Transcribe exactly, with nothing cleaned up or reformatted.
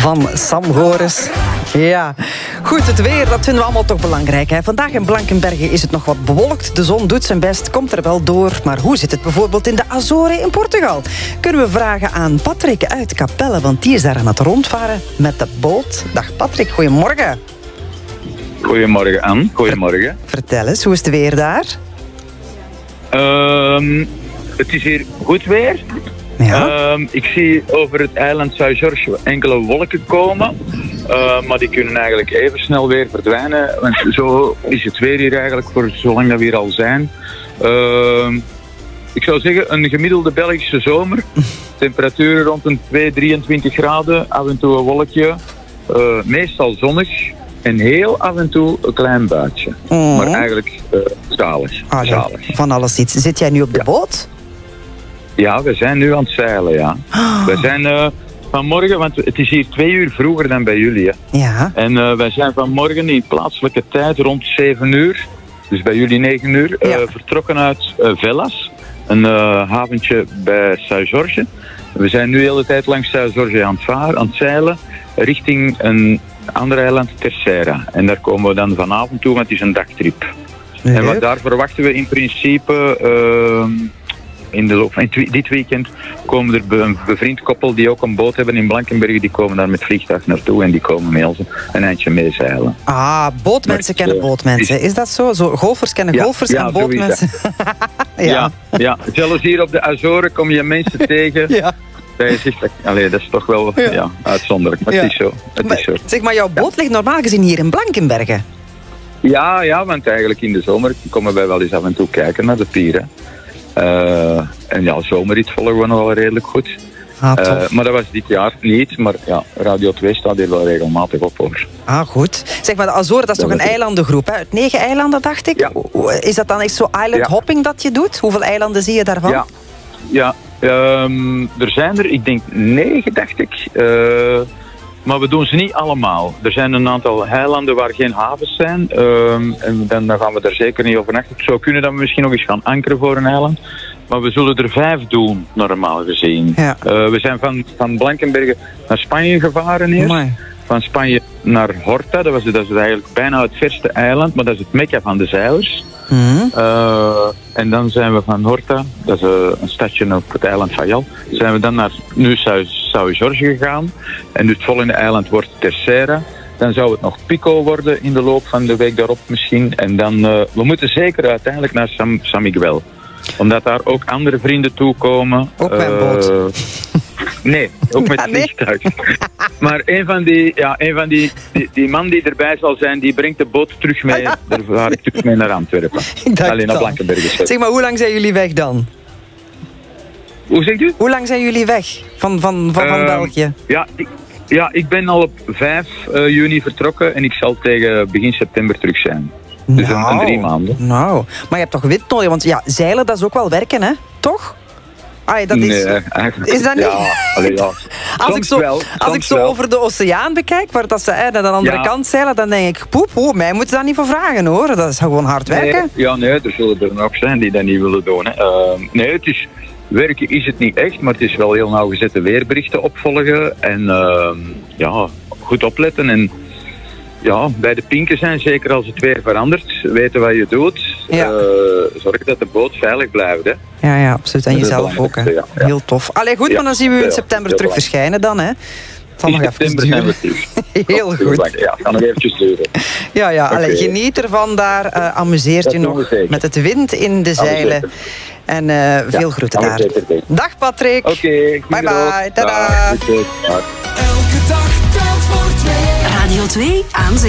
van Sam Goris. Ja, goed, het weer, dat vinden we allemaal toch belangrijk. Hè? Vandaag in Blankenberge is het nog wat bewolkt. De zon doet zijn best, komt er wel door. Maar hoe zit het bijvoorbeeld in de Azoren in Portugal? Kunnen we vragen aan Patrick uit Capelle, want die is daar aan het rondvaren met de boot. Dag Patrick, goedemorgen. Goedemorgen, Anne. Goedemorgen. Vertel eens, hoe is het weer daar? Um, het is hier goed weer. Ja. Um, ik zie over het eiland São-Jorge enkele wolken komen. Uh, maar die kunnen eigenlijk even snel weer verdwijnen. Want zo is het weer hier eigenlijk voor zolang dat we hier al zijn. Uh, ik zou zeggen, een gemiddelde Belgische zomer. Temperaturen rond een twee, drieëntwintig graden. Af en toe een wolkje. Uh, meestal zonnig. En heel af en toe een klein buitje. Mm. Maar eigenlijk uh, zalig. Ah, zalig. Van alles iets. Zit jij nu op de ja. boot? Ja, we zijn nu aan het zeilen, ja. Oh. We zijn uh, vanmorgen, want het is hier twee uur vroeger dan bij jullie. Hè. Ja. En uh, wij zijn vanmorgen in plaatselijke tijd rond zeven uur, dus bij jullie negen uur, uh, ja. vertrokken uit uh, Velas. Een uh, haventje bij São-Jorge. We zijn nu de hele tijd langs São-Jorge aan het varen, aan het zeilen, richting een ander eiland, Terceira. En daar komen we dan vanavond toe, want het is een dagtrip. Leuk. En wat daar verwachten we in principe... Uh, in de loop van dit weekend komen er een bevriend koppel die ook een boot hebben in Blankenberge. Die komen daar met vliegtuig naartoe en die komen met ons een eindje meezeilen. Ah, bootmensen maar, kennen bootmensen. Is dat zo? Zo golfers kennen ja, golfers ja, en bootmensen? ja. ja, ja. Zelfs hier op de Azoren kom je mensen tegen. Ja. Je zegt, allee, dat is toch wel ja. Ja, uitzonderlijk, maar ja. het is zo. Het maar, is zo. Zeg maar, jouw boot ja. ligt normaal gezien hier in Blankenberge. Ja, ja, want eigenlijk in de zomer komen wij wel eens af en toe kijken naar de pieren. Uh, en ja, zomerrit volgen we nog wel redelijk goed. Ah, uh, maar dat was dit jaar niet. Maar ja, Radio twee staat hier wel regelmatig op, hoor. Ah, goed. Zeg maar, de Azoren, dat is dat toch een eilandengroep, hè? Uit negen eilanden, dacht ik? Ja. Is dat dan echt zo island hopping dat je doet? Hoeveel eilanden zie je daarvan? Ja, ja um, er zijn er, ik denk negen, dacht ik. Uh, maar we doen ze niet allemaal. Er zijn een aantal eilanden waar geen havens zijn. Um, en dan, dan gaan we daar zeker niet over nachten. Het zou kunnen dat we misschien nog eens gaan ankeren voor een eiland. Maar we zullen er vijf doen, normaal gezien. Ja. Uh, we zijn van, van Blankenberge naar Spanje gevaren eerst. Amai. Van Spanje naar Horta. Dat, was, dat is eigenlijk bijna het verste eiland. Maar dat is het Mekka van de zeilers. Mm-hmm. Uh, en dan zijn we van Horta, dat is uh, een stadje op het eiland Fayal, zijn we dan naar nu São-Jorge gegaan. En het volgende eiland wordt Terceira. Dan zou het nog Pico worden in de loop van de week daarop misschien. En dan, uh, we moeten zeker uiteindelijk naar San, San Miguel. Omdat daar ook andere vrienden toekomen. Ook met een boot. Uh, nee, ook met ja, nee. vliegtuig. Maar een van die, ja, een van die, die, die man die erbij zal zijn, die brengt de boot terug mee. Ah, ja. Daar vaar ik terug mee naar Antwerpen. Alleen naar Blankenberge. Zeg maar, hoe lang zijn jullie weg dan? Hoe zegt u? Hoe lang zijn jullie weg van, van, van, van uh, België? Ja ik, ja, ik ben al op vijf juni vertrokken en ik zal tegen begin september terug zijn. Dus nou, een, een drie maanden. Nou, maar je hebt toch wind nodig? Want ja, zeilen, dat is ook wel werken, hè? Toch? Ai, dat is, nee, eigenlijk. Is dat niet? Ja, allee, ja. Als ik zo, wel, als ik zo wel. over de oceaan bekijk, waar dat ze hè, aan de andere ja. kant zeilen, dan denk ik, poep, oh, mij moeten ze daar niet voor vragen, hoor. Dat is gewoon hard werken. Nee, ja, nee, er zullen er nog zijn die dat niet willen doen. Hè. Uh, nee, het is... Werken is het niet echt, maar het is wel heel nauwgezette weerberichten opvolgen. En uh, ja, goed opletten. En ja, bij de pinken zijn, zeker als het weer verandert, weten wat je doet. Ja. Uh, zorg dat de boot veilig blijft. Hè. Ja, ja, absoluut. En jezelf ook. Hè. Ja, ja. Heel tof. Allee, goed, ja. Maar dan zien we u in september ja, terug lang. verschijnen dan. Hè. In nog september zijn we terug. Heel dat goed. Ja, het kan nog eventjes duren. Ja, ja. Okay. Allee, geniet ervan daar. Uh, amuseert dat je nog met het wind in de zeilen. En uh, veel ja, groeten daar. Dag Patrick. Oké. Okay, bye bye. Tada. Dag. Elke dag telt voor twee. Radio twee aan